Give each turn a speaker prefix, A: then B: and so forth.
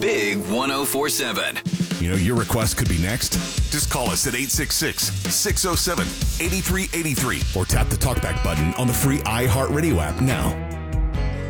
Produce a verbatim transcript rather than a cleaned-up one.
A: Big one oh four seven.
B: You know, your request could be next. Just call us at eight six six, six oh seven, eight three eight three or tap the talkback button on the free iHeartRadio app now.